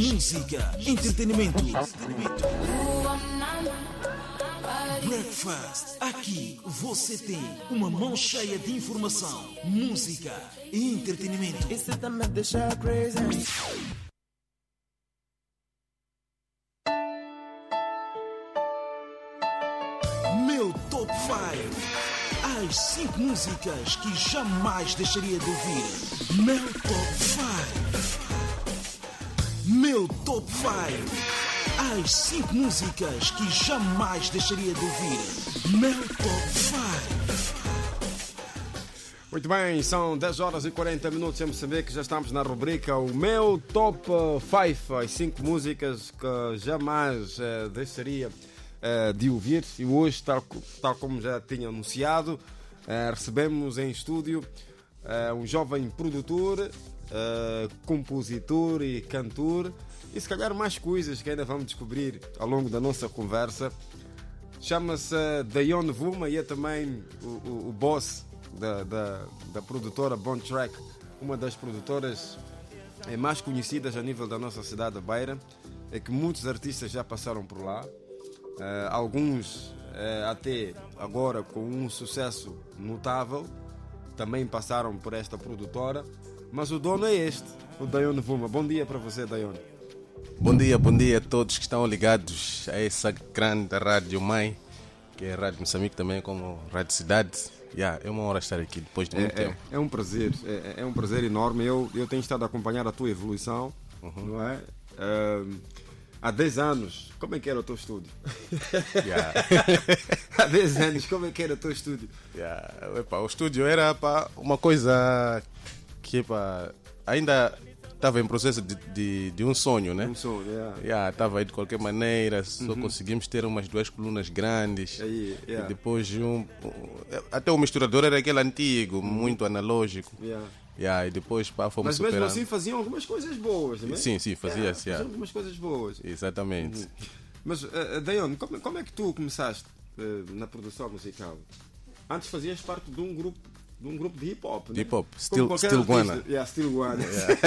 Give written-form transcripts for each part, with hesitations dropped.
música, entretenimento. Breakfast. Aqui você tem uma mão cheia de informação, música e entretenimento. Isso também deixa crazy. Meu Top 5. As 5 músicas que jamais deixaria de ouvir. Meu Top 5. Meu Top 5. As 5 músicas que jamais deixaria de ouvir. Meu Top 5. Muito bem, são 10 horas e 40 minutos em Moçambique, já estamos na rubrica O Meu Top 5, as 5 músicas que jamais deixaria de ouvir. E hoje, tal como já tinha anunciado, recebemos em estúdio um jovem produtor, compositor e cantor, e se calhar mais coisas que ainda vamos descobrir ao longo da nossa conversa. Chama-se Dayon Vuma e é também o boss da produtora Bon Track, uma das produtoras mais conhecidas a nível da nossa cidade da Beira. É que muitos artistas já passaram por lá, alguns até agora com um sucesso notável também passaram por esta produtora, mas o dono é este, o Dayon Vuma. Bom dia para você, Dayon. Bom dia a todos que estão ligados a essa grande rádio mãe, que é a Rádio Moçambique também, como Rádio Cidade. É uma honra estar aqui depois de muito tempo. É um prazer, é um prazer enorme. Eu tenho estado a acompanhar a tua evolução, não é? Há 10 anos, como é que era o teu estúdio? Há 10 anos, como é que era o teu estúdio? O estúdio era uma coisa que ainda estava em processo de um sonho, né? Um sonho, estava aí de qualquer maneira, só conseguimos ter umas 2 colunas grandes. E depois até o misturador era aquele antigo, muito analógico. E depois fomos superando. Mas mesmo assim faziam algumas coisas boas, não é? Sim, fazia. Faziam algumas coisas boas. Exatamente. Mas, Dayon, como é que tu começaste na produção musical? Antes fazias parte de um grupo de hip-hop, né? Hip-hop, Still Guana. Still Guana.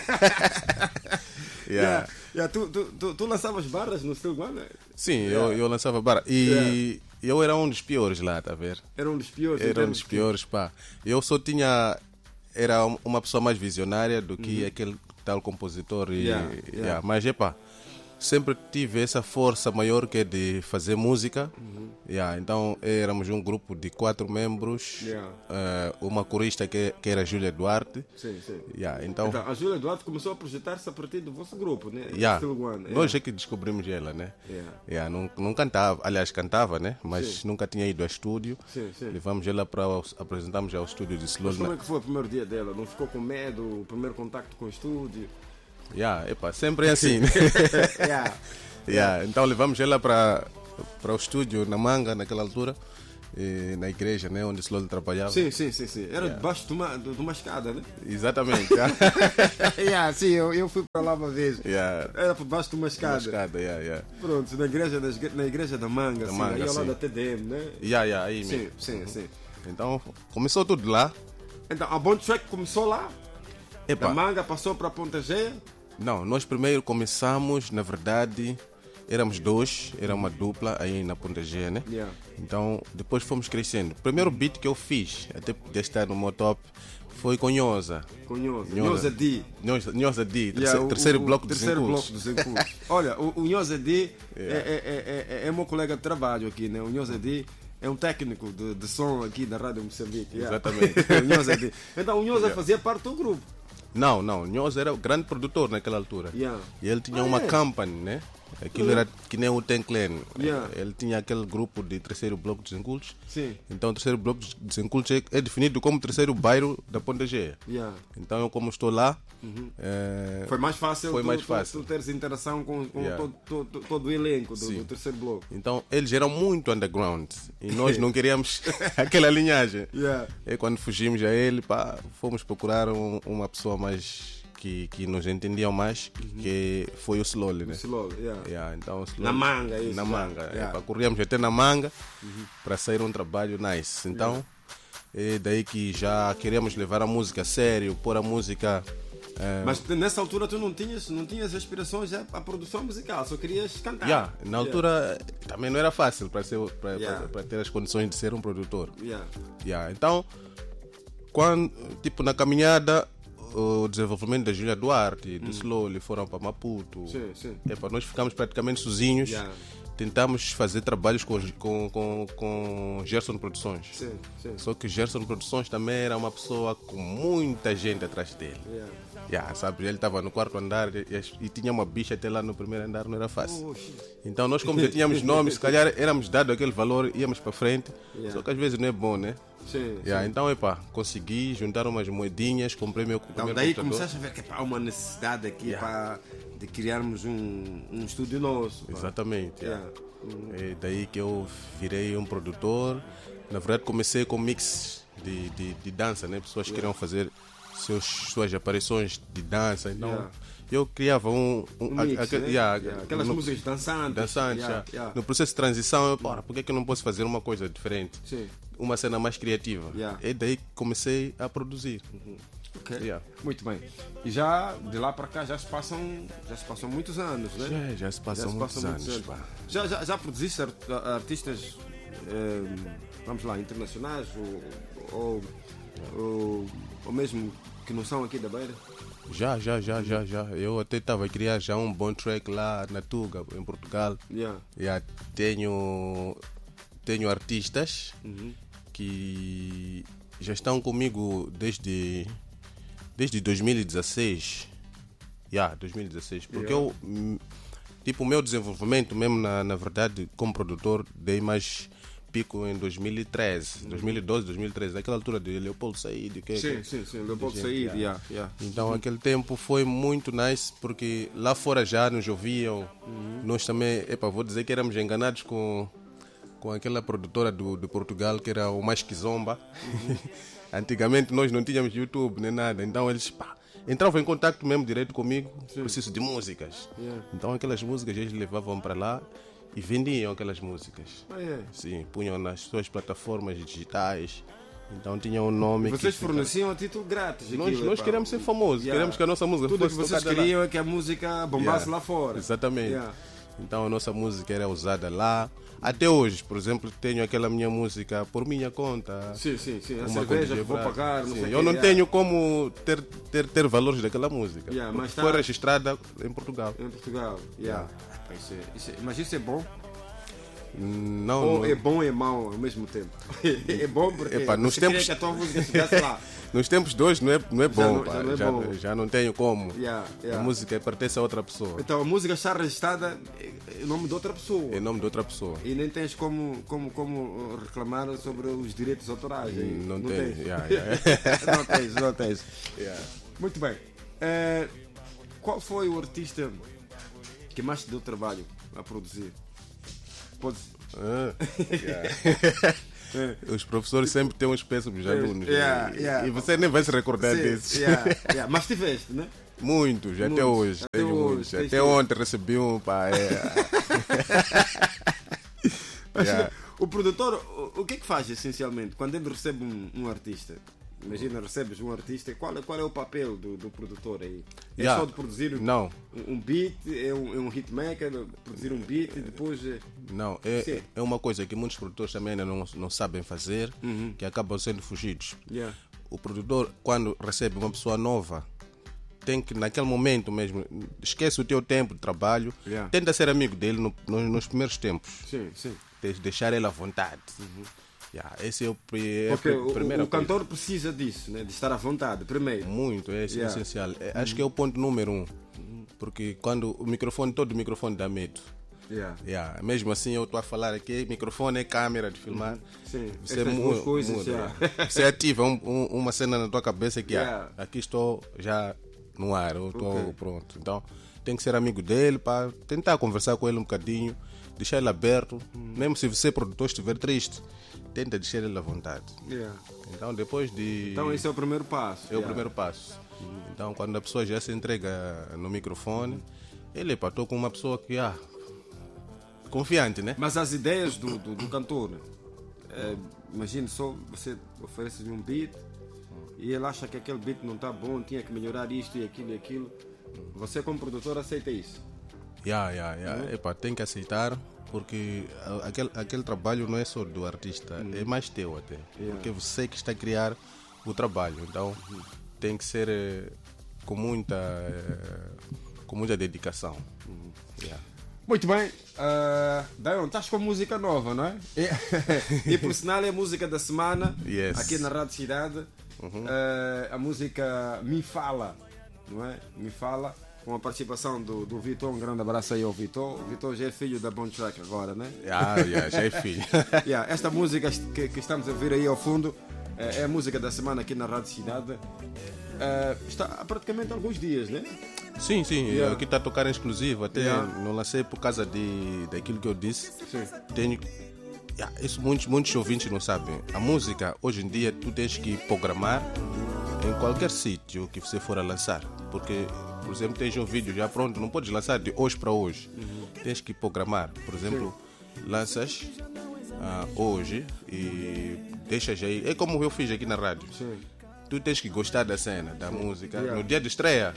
Tu lançavas barras no Still Guana? Sim, eu lançava barra. E eu era um dos piores lá, tá a ver? Era um dos piores? Era um dos piores, pá. Eu só tinha... Era uma pessoa mais visionária do que aquele tal compositor. Mas, sempre tive essa força maior que é de fazer música. Então éramos um grupo de 4 membros, uma corista que era a Júlia Duarte. Sim. Então a Júlia Duarte começou a projetar-se a partir do vosso grupo, né? Nós é que descobrimos ela, né? Não cantava, aliás cantava, né? Mas nunca tinha ido ao estúdio. Levamos ela para apresentarmos ao estúdio de Slow. Mas como é que foi o primeiro dia dela? Não ficou com medo? O primeiro contacto com o estúdio? Sempre é assim. Então levamos ela para o estúdio na Manga, naquela altura, na igreja, né, onde o Slow trabalhava. Sim. Era debaixo de uma escada, né? Exatamente. Sim, eu fui para lá uma vez. Era por baixo de uma escada. Pronto, na igreja da Manga, aí ao lado da TDM, né? Aí mesmo. Sim. Então começou tudo lá. Então a Bon Track começou lá? Da Manga passou para Ponta G? Não, nós primeiro começamos, na verdade, éramos 2, era uma dupla aí na Ponta G, né? Então, depois fomos crescendo. O primeiro beat que eu fiz, até poder estar no meu top, foi com Nhosa. Nhosa D. Nhosa D, terceiro bloco dos Encursos. Olha, o Nhosa D é meu colega de trabalho aqui, né? O Nhosa D é um técnico de som aqui da Rádio Moçambique. Exatamente. Então o Nhosa fazia parte do grupo. Não, o Nhosa era o grande produtor naquela altura. E ele tinha uma company, né? Aquilo era que nem o Ten Clan. Ele tinha aquele grupo de terceiro bloco dos Incultos. Então o terceiro bloco dos Incultos é definido como o terceiro bairro da Ponta G. Então eu, como estou lá, foi mais fácil tu teres interação com todo o elenco do terceiro bloco. Então eles eram muito underground e nós não queríamos aquela linhagem. E quando fugimos a ele, fomos procurar uma pessoa mais que nos entendiam mais, que foi o Slowly, né? Então, Slowly, na Manga, isso. Na Manga. Corríamos até na Manga para sair um trabalho nice. Então, é daí que já queremos levar a música a sério, pôr a música Mas nessa altura tu não tinhas aspirações à produção musical, só querias cantar. Na altura também não era fácil para ter as condições de ser um produtor. Então, quando, tipo, na caminhada, o desenvolvimento da Júlia Duarte e do Slowly foram para Maputo. Nós ficamos praticamente sozinhos. Tentamos fazer trabalhos com Gerson Produções. Só que Gerson Produções também era uma pessoa com muita gente atrás dele. Sabe, ele estava no 4º andar e tinha uma bicha até lá no 1º andar, não era fácil. Então nós, como já tínhamos nomes, se calhar éramos dado aquele valor, íamos para frente. Só que às vezes não é bom, né? Então, consegui juntar umas moedinhas, comprei meu primeiro daí computador. começaste a ver que há uma necessidade aqui de criarmos um estúdio nosso. Exatamente. É daí que eu virei um produtor. Na verdade, comecei com mix de dança, né? Pessoas queriam fazer suas aparições de dança. Então, eu criava aquelas músicas dançantes. No processo de transição, por que eu não posso fazer uma coisa diferente? Uma cena mais criativa. É daí que comecei a produzir. Muito bem. E já de lá para cá já se passam muitos anos, né? Já se passam muitos anos. Já produziste artistas, vamos lá, internacionais ou mesmo que não são aqui da Beira? Já. Eu até estava a criar já um bom track lá na Tuga, em Portugal. Tenho artistas que já estão comigo desde 2016. 2016. Porque eu, tipo, o meu desenvolvimento mesmo, na verdade, como produtor, dei mais pico em 2013, 2012, 2013, naquela altura de Leopoldo Said. Sim, Leopoldo Said, Então, aquele tempo foi muito nice, porque lá fora já nos ouviam. Nós também, vou dizer que éramos enganados com aquela produtora de Portugal, que era o Mais Kizomba. Antigamente nós não tínhamos YouTube nem nada, então eles entravam em contato mesmo direto comigo, preciso de músicas. Então aquelas músicas eles levavam para lá e vendiam aquelas músicas. Sim, punham nas suas plataformas digitais. Então tinha um nome. Vocês forneciam a título grátis. Nós queremos ser famosos, queremos que a nossa música tudo fosse que vocês queriam é que a música bombasse lá fora. Exatamente. Então a nossa música era usada lá. Até hoje, por exemplo, tenho aquela minha música por minha conta. Sim. A cerveja vou pagar. Eu não tenho como ter valores daquela música. Mas foi registrada em Portugal. Mas isso é bom? Não. É bom e mau ao mesmo tempo? É bom porque nos você tempos... queria que a tua música estivesse lá. Nos tempos de hoje não é bom, já não tenho como. A música pertence a outra pessoa. Então a música está registrada em nome de outra pessoa. Em nome de outra pessoa. E nem tens como reclamar sobre os direitos autorais. Não tens. Não tens. Muito bem. Qual foi o artista que mais te deu trabalho a produzir? Os professores sempre têm uns péssimos alunos. E você nem vai se recordar desses. Mas tiveste, né? Muitos, até hoje. Tenho muitos. Até ontem recebi um. O produtor, o que é que faz essencialmente quando ele recebe um artista? Imagina, recebes um artista, qual é o papel do produtor aí? É só de produzir um beat, é um hitmaker, produzir um beat e depois... Não, é uma coisa que muitos produtores também ainda não sabem fazer, que acabam sendo fugidos. O produtor, quando recebe uma pessoa nova, tem que, naquele momento mesmo, esquece o teu tempo de trabalho, tenta ser amigo dele nos primeiros tempos. Deixar ele à vontade. Esse é o primeiro. O cantor precisa disso, né? De estar à vontade, primeiro. Muito, é essencial. Acho que é o ponto número 1. Porque quando todo microfone dá medo. Mesmo assim, eu estou a falar aqui, microfone é câmera de filmar. Você muda. Você ativa uma cena na tua cabeça que aqui estou já no ar, eu estou pronto. Então, tem que ser amigo dele para tentar conversar com ele um bocadinho, deixar ele aberto. Mesmo se você, produtor, estiver triste, tenta deixar ele à vontade. Então, depois de... Então, esse é o primeiro passo. É o primeiro passo. Então, quando a pessoa já se entrega no microfone, ele estou com uma pessoa que confiante, né? Mas as ideias do cantor, imagine só, você oferece um beat, e ele acha que aquele beat não está bom, tinha que melhorar isto e aquilo. Você como produtor aceita isso? Epá, tem que aceitar, porque aquele trabalho não é só do artista, é mais teu até. Porque você que está a criar o trabalho, então tem que ser com muita dedicação. Muito bem, Dayon, estás com música nova, não é? E por sinal é a música da semana, aqui na Rádio Cidade. A música Me Fala, não é? Me Fala, com a participação do Vitor. Um grande abraço aí ao Vitor. O Vitor já é filho da Bon Track agora, né? Já é filho. Esta música que estamos a ouvir aí ao fundo é a música da semana aqui na Rádio Cidade. Está há praticamente alguns dias, né? Sim, aqui está a tocar em exclusivo. Até não lancei por causa daquilo que eu disse. Sim. Isso muitos ouvintes não sabem. A música, hoje em dia, tu tens que programar em qualquer sítio que você for a lançar. Porque, por exemplo, tens um vídeo já pronto, não podes lançar de hoje para hoje. Tens que programar. Por exemplo, lanças hoje e deixas aí. É como eu fiz aqui na rádio. Sim. Tu tens que gostar da cena, da música. No dia de estreia,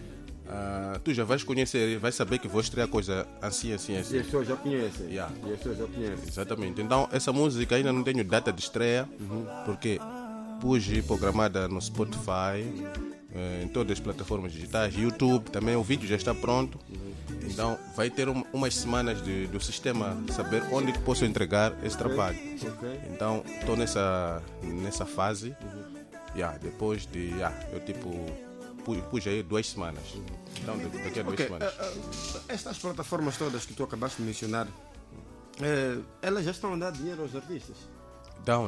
tu já vais conhecer, vais saber que vou estrear coisa assim. E as pessoas já conhecem. E as pessoas já conhecem. Exatamente. Então, essa música ainda não tenho data de estreia, porque pus programada no Spotify, em todas as plataformas digitais, YouTube também, o vídeo já está pronto. Então, vai ter umas semanas do sistema saber onde que posso entregar esse trabalho. Então, estou nessa fase. Depois de. Eu pus aí 2 semanas. Então, daqui a 2 semanas. Estas plataformas todas que tu acabaste de mencionar, elas já estão a dar dinheiro aos artistas? Dão.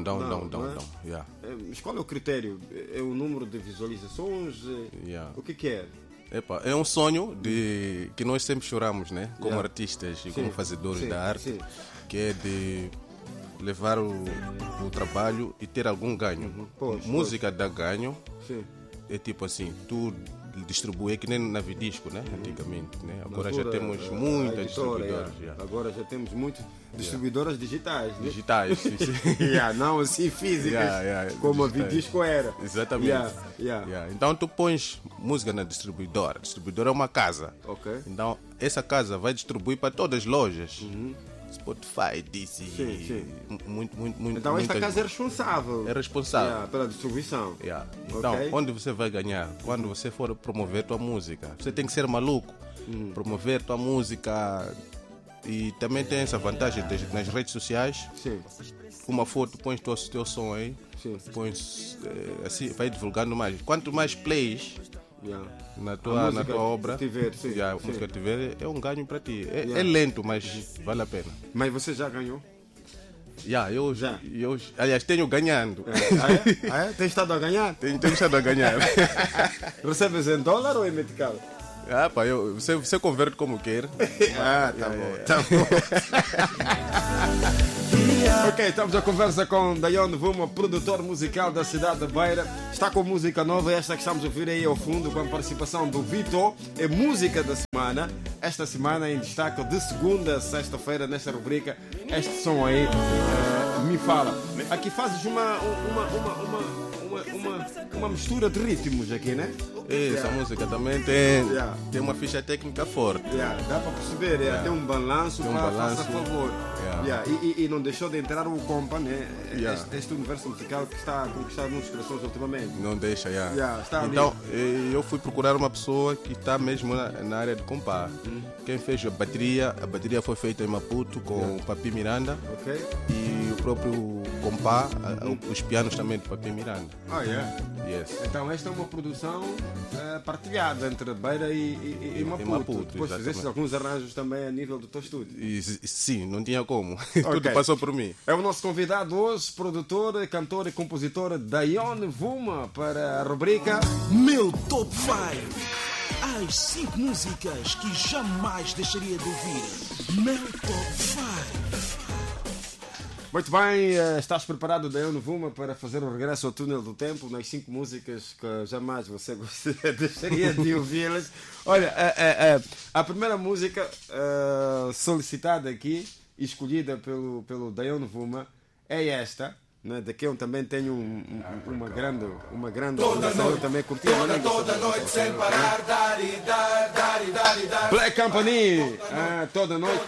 Mas qual é o critério? É o número de visualizações? O que é? É um sonho que nós sempre choramos, né? Como artistas e como fazedores da arte, que é de levar o trabalho e ter algum ganho. Música dá ganho. Sim. É tipo assim, tu distribui, que nem na Vidisco, né? Antigamente, né? Agora já temos muitas distribuidoras. Agora já temos muitas distribuidoras digitais, né? Digitais, sim. Não assim físicas, como a Vidisco era. Exatamente. Então tu pões música na distribuidora. A distribuidora é uma casa. Então essa casa vai distribuir para todas as lojas. Spotify, DC. Sim. Muito. Então esta casa é responsável. É responsável. Pela distribuição. Então, onde você vai ganhar? Quando você for promover tua música. Você tem que ser maluco. Promover tua música. E também tem essa vantagem nas redes sociais. Sim. Uma foto, pões teu som aí. Sim. Pões, assim, vai divulgando mais. Quanto mais plays na tua obra, a música tiver, é um ganho para ti. É lento, mas vale a pena. Mas você já ganhou? Eu, aliás, tenho ganhando. Tem estado a ganhar? Tenho estado a ganhar. Recebes em dólar ou em metical? Você converte como quer. Tá bom. Ok, estamos a conversa com Dayon Vuma, produtor musical da cidade de Beira. Está com música nova, esta que estamos a ouvir aí ao fundo, com a participação do Vitor. É música da semana. Esta semana em destaque de segunda a sexta-feira, nesta rubrica, este som aí, Me Fala. Aqui fazes uma mistura de ritmos aqui, né? Essa música também tem uma ficha técnica forte. Dá para perceber, tem um balanço, faça favor. E não deixou de entrar o compa, né? Este universo musical que está a conquistar muitos corações ultimamente. Não deixa, está então, eu fui procurar uma pessoa que está mesmo na área de compa. Quem fez a bateria foi feita em Maputo com o Papi Miranda. E o próprio compa, os pianos também de Papi Miranda. Yes. Então esta é uma produção partilhada entre Beira e Maputo. Depois fizeste alguns arranjos também a nível do teu estúdio. Sim, não tinha como. Tudo passou por mim. É o nosso convidado hoje, produtor, cantor e compositor Dayon Vuma, para a rubrica Meu Top 5. As 5 músicas que jamais deixaria de ouvir. Meu Top 5. Muito bem, estás preparado, Dayon Vuma, para fazer o regresso ao túnel do tempo nas 5 músicas que jamais você deixaria de ouvi-las. Olha, a primeira música solicitada aqui, escolhida pelo Dayon Vuma, é esta, né? Daqui eu também tenho uma grande relação, eu também curti a maneira toda noite sem parar, Black Company, toda noite.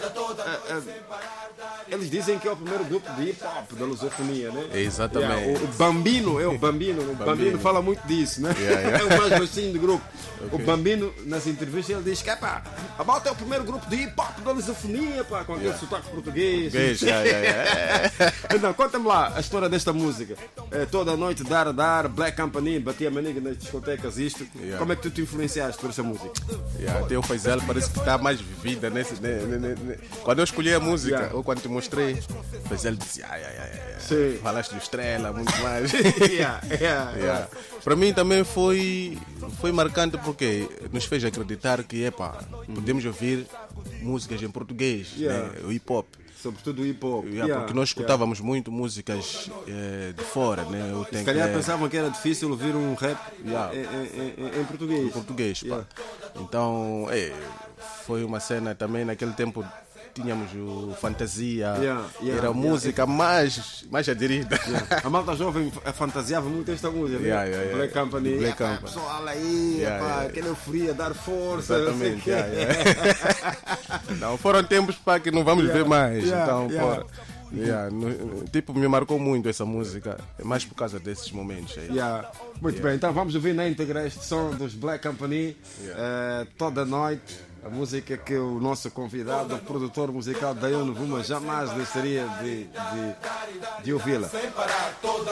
Eles dizem que é o primeiro grupo de hip hop da lusofonia, né? Exatamente. O Bambino fala muito disso, né? É o mais baixinho do grupo. O Bambino, nas entrevistas, ele diz que a Malta é o primeiro grupo de hip hop da lusofonia, pá, com aquele sotaque português. Então, conta-me lá a história desta música. Toda noite, dar, Black Company, batia maniga nas discotecas, isto. Como é que tu te influenciaste por essa música? Até o Faisal parece que está mais vivida nesse. Quando eu escolhi a música, ou quando te mostrei, o Faisal disse: falaste do Estrela, muito mais. Para mim também foi marcante porque nos fez acreditar que podemos ouvir músicas em português, né? O hip hop. Sobretudo o hip hop. Porque nós escutávamos muito músicas de fora, né? Se calhar pensavam que era difícil ouvir um rap em português. Em português, Então, foi uma cena também naquele tempo. Tínhamos o Fantasia, era a música mais aderida. A malta jovem fantasiava muito esta música, Black Company. Pessoal aí, aquela euforia, dar força. Exatamente. Não, foram tempos para que não vamos ver mais. Então, me marcou muito essa música, mais por causa desses momentos aí. Muito bem, então vamos ouvir na íntegra este som dos Black Company, toda noite. A música que o nosso convidado, o produtor musical Dayon Nvuma, jamais deixaria de ouvi-la.